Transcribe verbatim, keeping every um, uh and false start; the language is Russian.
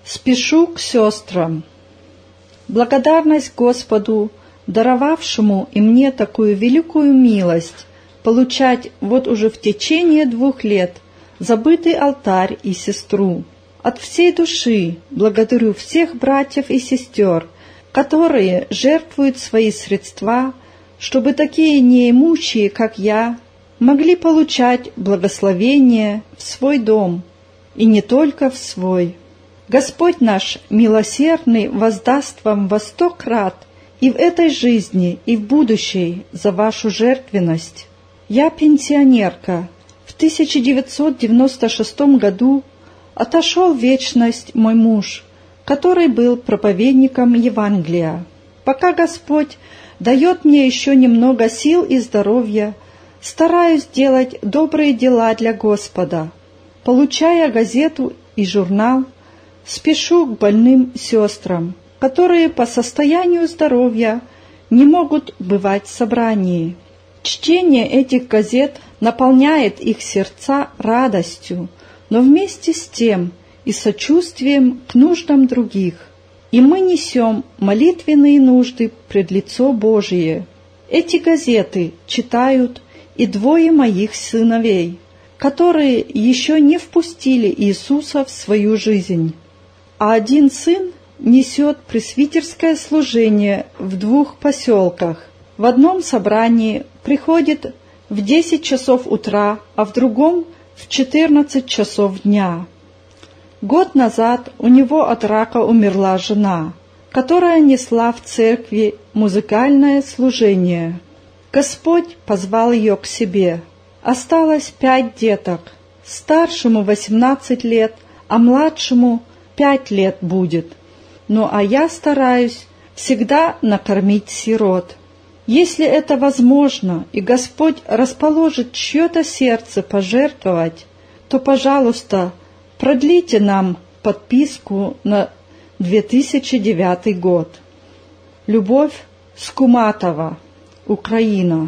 Спешу к сестрам. Благодарность Господу, даровавшему и мне такую великую милость, получать вот уже в течение двух лет забытый алтарь и сестру. От всей души благодарю всех братьев и сестер, которые жертвуют свои средства, чтобы такие неимущие, как я, могли получать благословение в свой дом, и не только в свой. Господь наш милосердный воздаст вам во сто крат и в этой жизни, и в будущей за вашу жертвенность. Я пенсионерка. В тысяча девятьсот девяносто шестом году отошел в вечность мой муж, который был проповедником Евангелия. Пока Господь дает мне еще немного сил и здоровья, стараюсь делать добрые дела для Господа. Получая газету и журнал, спешу к больным сестрам, которые по состоянию здоровья не могут бывать в собрании. Чтение этих газет наполняет их сердца радостью, но вместе с тем и сочувствием к нуждам других. И мы несем молитвенные нужды пред лицо Божие. Эти газеты читают и двое моих сыновей, которые еще не впустили Иисуса в свою жизнь. А один сын несет пресвитерское служение в двух поселках. В одном собрании приходит в десять часов утра, а в другом в четырнадцать часов дня. Год назад у него от рака умерла жена, которая несла в церкви музыкальное служение. Господь позвал ее к себе. Осталось пять деток. Старшему восемнадцать лет, а младшему пять лет будет. Ну а я стараюсь всегда накормить сирот. Если это возможно, и Господь расположит чье-то сердце пожертвовать, то, пожалуйста, продлите нам подписку на две тысячи девятый год. Любовь Скуматова, Украина.